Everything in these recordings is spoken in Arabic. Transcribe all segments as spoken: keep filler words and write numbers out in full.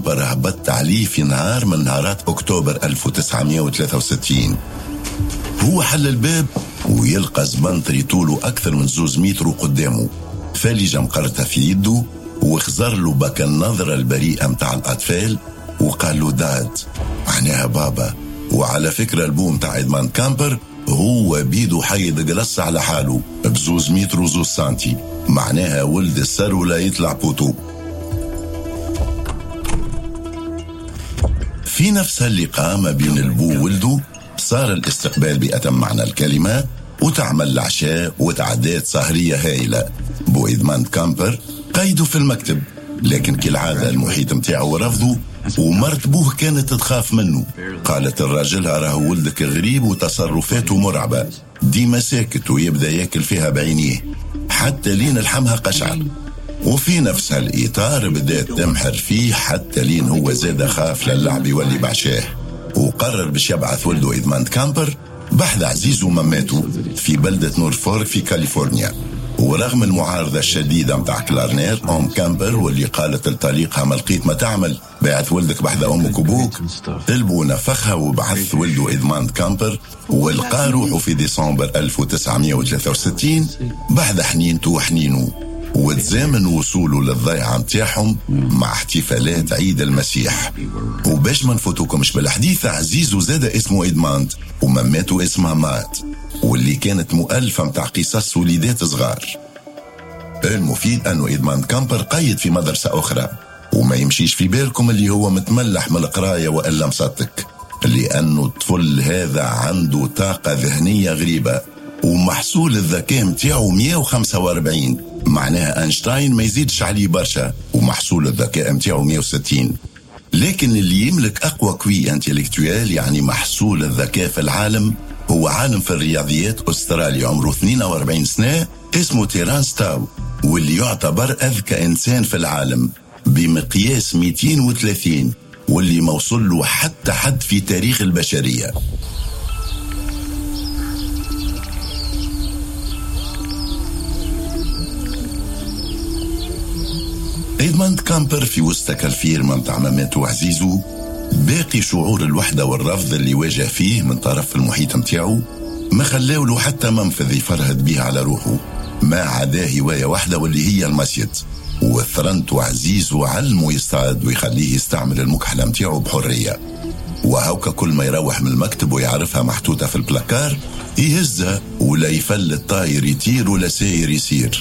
كامبر هبط عليه في نهار من نهارات أكتوبر ألف وتسعمائة وثلاثة وستين. هو حل الباب ويلقى زبنطري طوله أكثر من زوز متر قدامه، فالجة مقرطة في يده، وخزر له بك النظرة البريئة متاع الأطفال وقال له داد، معناها بابا. وعلى فكرة البو متاع إدمان كامبر هو بيدو حيد قلص على حاله بزوز متر وزوز سانتي، معناها ولد السر ولا يطلع بوتو. في نفس اللقاء ما بين البو وولده صار الاستقبال بأتم معنى الكلمة، وتعمل العشاء وتعدات سهرية هائلة. بو إدمان كامبر قيده في المكتب، لكن كالعادة المحيط متاعه رفضه، ومرت بوه كانت تخاف منه. قالت الراجل راهو ولدك غريب وتصرفاته مرعبة، ديما ساكت ويبدأ ياكل فيها بعينيه حتى لين لحمها قشعر. وفي نفس هالإطار بدأت تمحر فيه حتى لين هو زاد خاف للعب يولي بعشاه، وقرر باش يبعث ولده إدمان كامبر بحث عزيز ومماته في بلدة نورفورك في كاليفورنيا. ورغم المعارضة الشديدة متاع كلارنير أم كامبر واللي قالت لطليقها ما لقيت ما تعمل، بعث ولدك بحذا أمك وبوك، البو نفخها وبعث ولده إدمان كامبر، والقى روحه في ديسمبر ألف وتسعمائة وثلاثة وستين بحذا حنينته وحنينه، وتزامن وصوله للضيعة متاعهم مع احتفالات عيد المسيح. وباش ما نفوتوكمش بالحديث، عزيزو زاد اسمه إدماند ومماته اسمها مات، واللي كانت مؤلفة متاع قصص وليدات صغار. المفيد أنه إدمان كامبر قيد في مدرسة أخرى، وما يمشيش في بالكم اللي هو متملح من القراية وإلا مصدق، لأنه الطفل هذا عنده طاقة ذهنية غريبة، ومحصول الذكاء متاعه مئة وخمسة وأربعين، معناها أينشتاين ما يزيدش عليه برشا، ومحصول الذكاء متاعه مئة وستين. لكن اللي يملك أقوى كوي انتلكتويال يعني محصول الذكاء في العالم هو عالم في الرياضيات أسترالي عمره اثنين وأربعين سنة اسمه تيرانس تاو، واللي يعتبر أذكى إنسان في العالم بمقياس مئتين وثلاثين، واللي موصل له حتى حد في تاريخ البشرية. إدماند كامبر في وسط الفيرما متاع مماته وعزيزه باقي شعور الوحدة والرفض اللي واجه فيه من طرف المحيط متاعه ما خلاو له حتى منفذ يفرهد بيه على روحه، ما عدا هواية واحدة واللي هي المصيد. وثرنت وعزيزه علمه يصطاد ويخليه يستعمل المكحلة متاعه بحرية، وهوكا كل ما يروح من المكتب ويعرفها محطوطة في البلاكار يهزها، ولا يفلت طاير يطير ولا ساير يسير.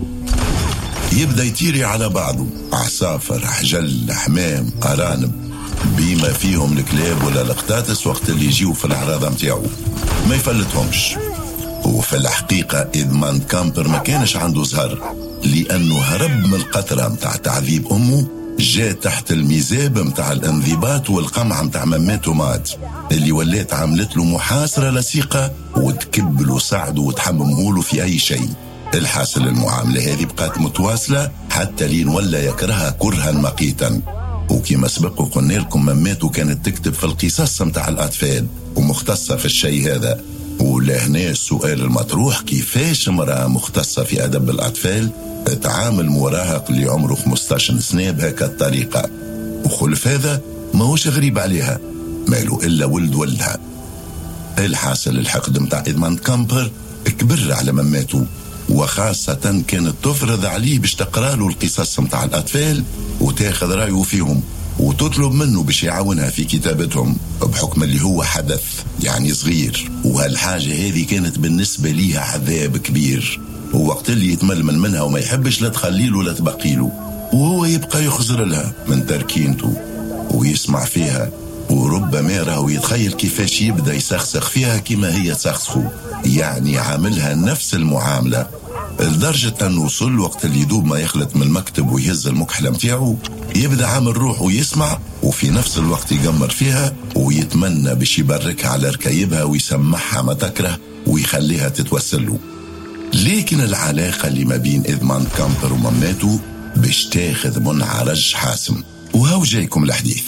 يبدأ يطيري على بعضه، عصافر، حجل، حمام، أرانب، بما فيهم الكلاب ولا القطاطس وقت اللي يجيو في العراضة متاعه ما يفلتهمش. وفي الحقيقة إدمان كامبر ما كانش عنده زهر، لأنه هرب من القطرة متاع تعذيب أمه، جاء تحت الميزاب متاع الانضباط والقمع متاع مماته مات، اللي ولات عملت له محاصرة لصيقة وتكبله ساعده وتحممه في أي شيء. الحاصل المعاملة هذه بقات متواصلة حتى لين ولا يكرهها كرها مقيتا. وكما سبق وقلنا لكم مماته كانت تكتب في القصص متاع الأطفال ومختصة في الشيء هذا. ولهنا السؤال المطروح، كيفاش امرأة مختصة في أدب الأطفال تعامل مراهق اللي عمره خمسة عشر سنة بهكا الطريقة؟ وخلف هذا ما هوش غريب عليها، ماله إلا ولد ولدها. الحاصل الحقد متاع إدمان كامبر كبر على مماته، وخاصة كانت تفرض عليه باش تقرأ له القصص متاع الأطفال وتاخذ رأيه فيهم، وتطلب منه باش يعاونها في كتابتهم بحكم اللي هو حدث يعني صغير. وهالحاجة هذه كانت بالنسبة ليها عذاب كبير، ووقت اللي يتململ منها وما يحبش لا تخليله لا تبقيله، وهو يبقى يخزر لها من تركينته ويسمع فيها، وربما راهو يتخيل كيفاش يبدأ يسخسخ فيها كما هي تسخسخه، يعني عاملها نفس المعاملة، لدرجة أنه وصل الوقت اللي يدوب ما يخلط من المكتب ويهز المكحلة متاعه يبدأ عامل روحه يسمع، وفي نفس الوقت يقمر فيها ويتمنى باش يبركها على ركايبها ويسمعها ما تكره ويخليها تتوسل له. لكن العلاقة اللي ما بين إدمان كامبر ومماته باش تاخذ منعرج حاسم، وهو جايكم الحديث.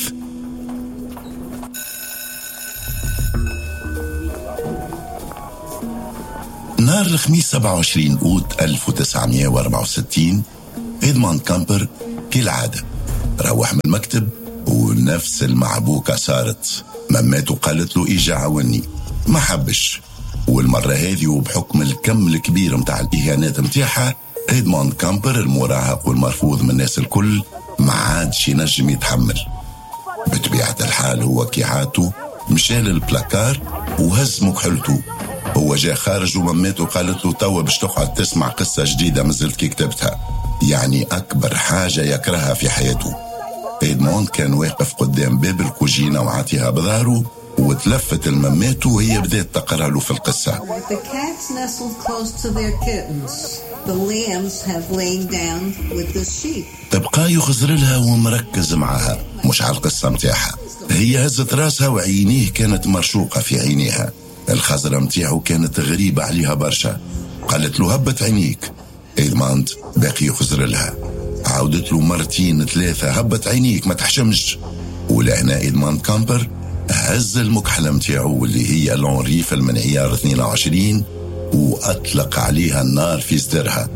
نهار الخميس سبعة وعشرين أوت ألف وتسعمائة وأربعة وستين إدمان كامبر كالعادة روح من المكتب بنفس المعبوكة صارت. مماتو قالت له إيجا عاوني، ما حبش. والمرة هذه وبحكم الكم الكبير متاع الإهانات متاعها، إدموند كامبر المراهق والمرفوض من الناس الكل ما عادش ينجم يتحمل. بطبيعة الحال هو كي عادته مشى للبلاكار وهز مكحلته. هو جاء خارج ومماتو قالت له توا باش تقعد تسمع قصة جديدة مازلت كي كتبتها، يعني أكبر حاجة يكرهها في حياته. إدموند كان واقف قدام باب الكوجينة وعاتيها بظهره، وتلفت المماتو وهي بدأت تقرأ له في القصة. The cats nestled close to their kittens. The lambs have lain down with the sheep. تبقى يخزر لها ومركز معها مش على القصة متاعها. هي هزت راسها وعينيه كانت مرشوقة في عينيها. الخزرة متاعه كانت غريبة عليها برشا. قالت له هبت عينيك. إدموند باقي يخزر لها. عاودت له مرتين ثلاثة هبت عينيك ما تحشمش. ولهنا إدموند كامبر هز المكحلة متاعه اللي هي لون ريفل من عيار اثنين وعشرين وأطلق عليها النار في صدرها.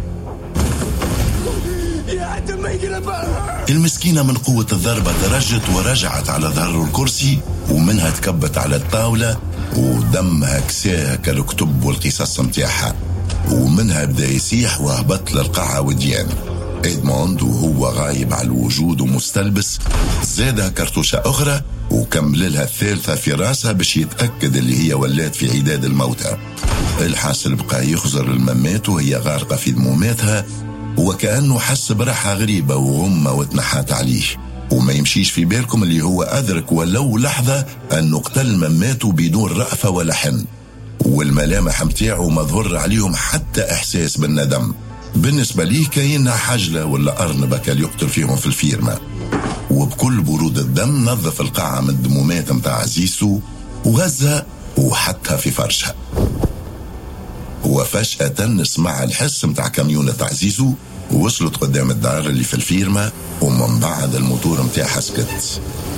المسكينة من قوة الضربة درجت ورجعت على ظهر الكرسي، ومنها تكبت على الطاولة ودمها كساها كالكتب والقصص متاعها، ومنها بدأ يسيح وهبط للقاعة وديان. إدموند وهو غايب على الوجود ومستلبس زادها كرتوشة أخرى وكمل لها الثالثة في راسها باش يتأكد اللي هي ولات في عداد الموتى. الحاصل بقى يخزر الممات وهي غارقة في ذموماتها، وكأنه حس براحة غريبة وغمة وتنحات عليه. وما يمشيش في بالكم اللي هو أدرك ولو لحظة أنه قتل مماته بدون رأفة ولا حن، والملامح متاعه ما ظهر عليهم حتى إحساس بالندم. بالنسبة ليه كاينها حجلة ولا أرنبة كان يقتل فيهم في الفيرما. وبكل برود الدم نظف القاعة من الدمومات متاع عزيزو وغزها وحطها في فرشها. وفجأة نسمع الحس متاع كاميونة عزيزو ووصلت قدام الدار اللي في الفيرما، ومن بعد الموتور متاعها سكت.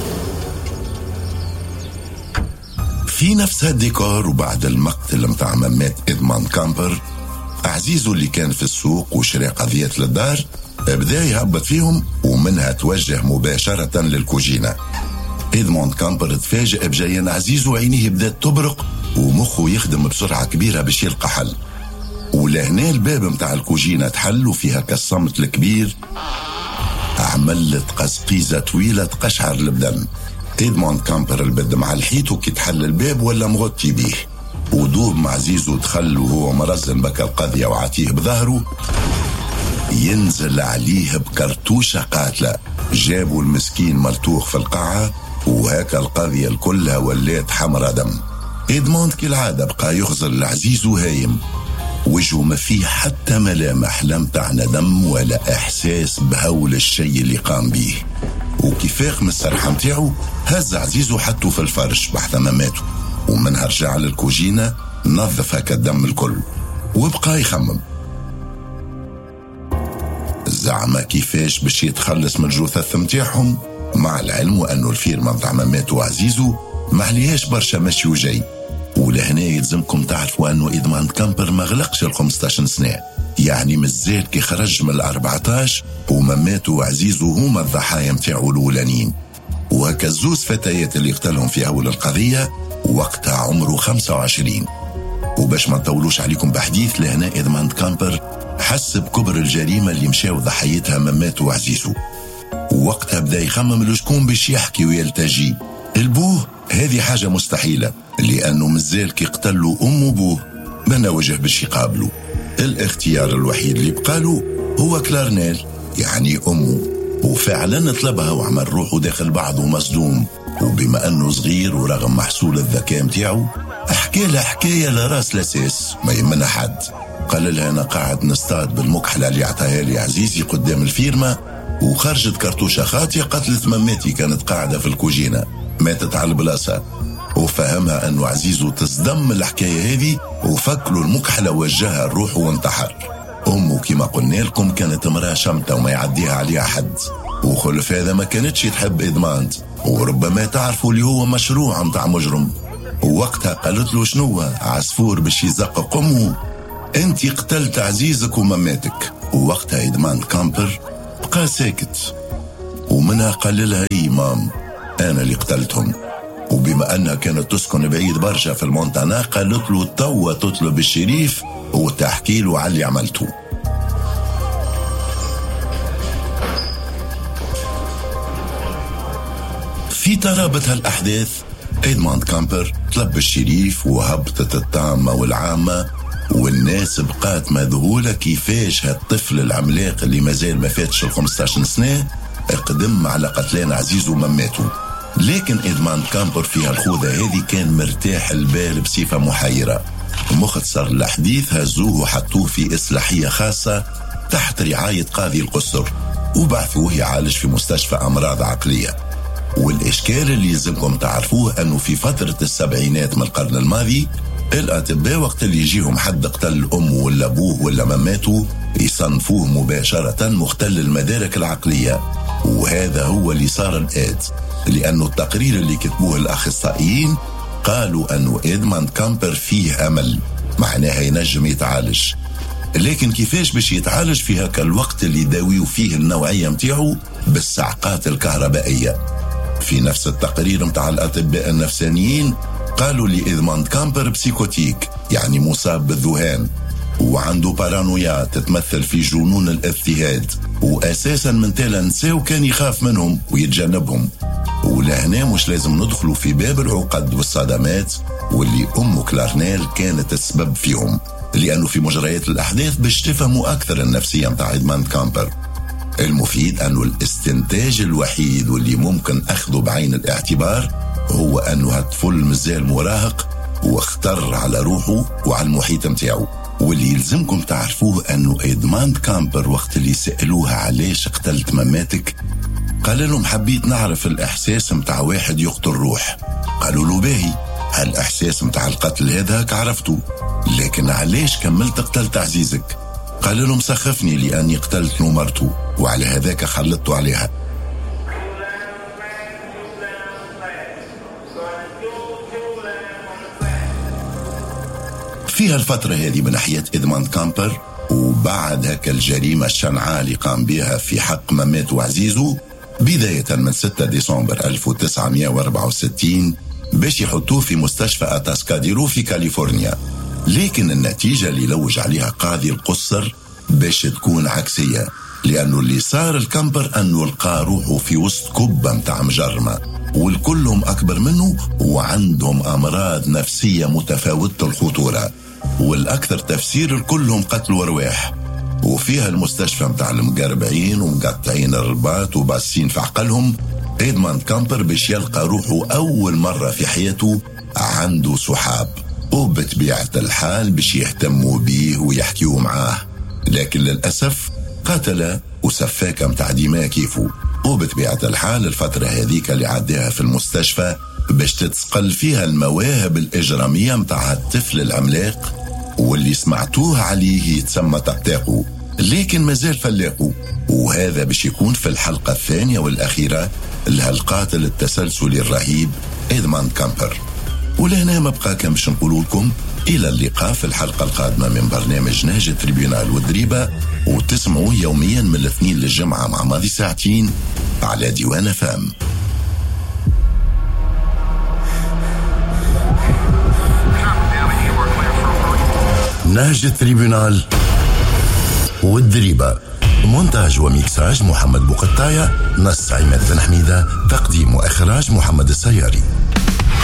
في نفس هالديكور وبعد المقتل متاع ممات إدموند كامبر، عزيزو اللي كان في السوق وشرى قضيات للدار بدأ يهبط فيهم، ومنها توجه مباشرة للكوجينة. إدموند كامبر تفاجأ بجيان عزيزو، عينيه بدأت تبرق ومخه يخدم بسرعة كبيرة باش يلقى حل. ولهنا الباب متاع الكوجينة تحل وفيها كالصمت الكبير عملت قزقيزة طويلة تقشعر البدن. إدموند كامبر البد مع الحيط وكي تحل الباب ولا مغطي بيه، ودوب مع عزيزو دخل وهو مرزن بك القضية وعاتيه بظهره، ينزل عليه بكرتوشة قاتلة. جابوا المسكين ملتوخ في القاعة، وهكا القضية الكلها ولات حمرة دم. إدموند كالعادة بقى يخزر لعزيزو هايم، وجهه ما فيه حتى ملامح لم تاع ندم ولا إحساس بهول الشيء اللي قام به. وكيفاق من السرحة متاعو هز عزيزو حطه في الفرش بحث مماته، ومنها رجع للكوجينة نظف هكا الدم الكل وبقى يخمم زعما كيفاش باش يتخلص من الجثث متاعهم، مع العلم وأنه الفيرما متاع مماته وعزيزو ما عليهاش برشا مشي وجاي. ولهنا يلزمكم تعرفوا أنه إدموند كامبر ما غلقش الخمستاشر سنة، يعني مازال كي خرج من الأربعتاش ومماته وعزيزو هما الضحايا متاعو الأولانيين. وهكا الزوز فتيات اللي قتلهم في أول القضية وقتها عمره خمسة وعشرين. وباش ما نطولوش عليكم بحديث، لهنا إدموند كامبر حس بكبر الجريمة اللي مشاو ضحيتها مماته وعزيزو، ووقتها بدأ يخمم لشكون باش يحكي ويلتجي. البوه هذه حاجة مستحيلة، لأنه مازال كي قتلوا أم وبوه ما وجه باش يقابلوا. الاختيار الوحيد اللي بقاله هو كلارنيل يعني أمه، وفعلا طلبها وعمل روحه داخل بعضه مصدوم. وبما أنه صغير ورغم محصول الذكاء متاعه حكى لها حكاية لراس لاساس ما يمنى حد. قال لها أنا قاعد نصطاد بالمكحلة اللي عطاها لي عزيزي قدام الفيرما، وخرجت كرتوشة خاطية قتلت مماتي كانت قاعدة في الكوجينة، ماتت على البلاصة. وفهمها أنه عزيزو تصدم الحكاية هذه وفكلوا المكحلة وجهها الروح وانتحر. أمه كما قلنا لكم كانت امرأة شمتة وما يعديها عليها حد، وخلف هذا ما كانتش تحب إدموند، وربما تعرفوا اللي هو مشروع متاع مجرم. ووقتها قالت له شنو عصفور باش يزقق أمه، أنت قتلت عزيزك ومماتك. ووقتها إدموند كامبر بقى ساكت، ومنها قال لها اي مام أنا اللي قتلتهم. وبما أنها كانت تسكن بعيد برشا في المونتانا قالت له توا تطلب الشريف وتحكي له على اللي عملته. في ترابط هالأحداث إدموند كامبر طلب الشريف وهبطت الطامة والعامة، والناس بقات مذهولة كيفاش هالطفل العملاق اللي مازال ما فاتش الخمستاشر سنة اقدم على قتلان عزيز ومماته. لكن إدموند كامبر في هالخوذة هذه كان مرتاح البال بصفة محيرة. مختصر الحديث هزوه وحطوه في إصلاحية خاصة تحت رعاية قاضي القصر وبعثوه يعالج في مستشفى أمراض عقلية. والإشكال اللي يلزمكم تعرفوه أنه في فترة السبعينات من القرن الماضي الأطباء وقت اللي يجيهم حد قتل أمه ولا أبوه ولا مماته يصنفوه مباشرة مختل المدارك العقلية. وهذا هو اللي صار الآن، لأنه التقرير اللي كتبوه الأخصائيين قالوا أنه إدموند كامبر فيه أمل، معناها ينجم يتعالج. لكن كيفاش باش يتعالج في هكا الوقت اللي داويو فيه النوعية متاعه بالصعقات الكهربائية؟ في نفس التقرير متاع الأطباء النفسانيين قالوا لي إدموند كامبر بسيكوتيك، يعني مصاب بالذهان، وعنده بارانويا تتمثل في جنون الاضطهاد، وأساسا من تالا نساو كان يخاف منهم ويتجنبهم. ولهنا مش لازم ندخلوا في باب العقد والصدمات واللي أم كلارنيل كانت السبب فيهم، لأنه في مجريات الأحداث باش تفهموا أكثر النفسية متاع إدموند كامبر. المفيد أنه الاستنتاج الوحيد واللي ممكن أخذه بعين الاعتبار هو أنه هالطفل مازال مراهق واختر على روحه وعلى المحيط متاعه. واللي يلزمكم تعرفوه أنه إدموند كامبر وقت اللي سألوها علاش قتلت مماتك قال لهم حبيت نعرف الإحساس متاع واحد يقتل روح. قالوا له باهي، هالإحساس متاع القتل هذاك عرفته، لكن علاش كملت قتلت عزيزك؟ قال لهم سخفني لأني قتلت مرته وعلى هذاك خلطته عليها. فيها الفترة هذه من ناحية إدموند كامبر، وبعد هكا الجريمة الشنعاء اللي قام بها في حق ممات وعزيزه بداية من ستة ديسمبر ألف وتسعمائة وأربعة وستين باش يحطوه في مستشفى أتاسكاديرو في كاليفورنيا. لكن النتيجة اللي لوج عليها قاضي القصر باش تكون عكسية، لأنه اللي صار الكامبر أنه لقى روحه في وسط كبة متاع مجرمة والكلهم أكبر منه وعندهم أمراض نفسية متفاوتة الخطورة، والأكثر تفسير الكلهم قتلوا أرواح. وفيها المستشفى متاع المقربعين ومقطعين الرباط وباسين في عقلهم. إدموند كامبر باش يلقى روحه أول مرة في حياته عنده صحاب وبطبيعة الحال باش يهتموا بيه ويحكيوا معاه، لكن للأسف قتل وسفاك متاع دماء كيفه. وبطبيعة الحال الفترة هذيك اللي عداها في المستشفى باش تتسقل فيها المواهب الإجرامية متاع الطفل العملاق واللي سمعتوه عليه يتسمى طقطاقو، لكن مازال فلاقو. وهذا باش يكون في الحلقة الثانية والأخيرة لهالقاتل التسلسلي الرهيب إدموند كامبر. ولهنا ما بقى كان باش نقول لكم إلى اللقاء في الحلقة القادمة من برنامج نهج تريبيونال والدريبة، وتسمعوا يوميا من الاثنين للجمعة مع ماضي ساعتين على ديوان فام. نهج تريبيونال والدريبة، مونتاج وميكساج محمد بوقطاية، نص عماد بن حميدة، تقديم وإخراج محمد السياري.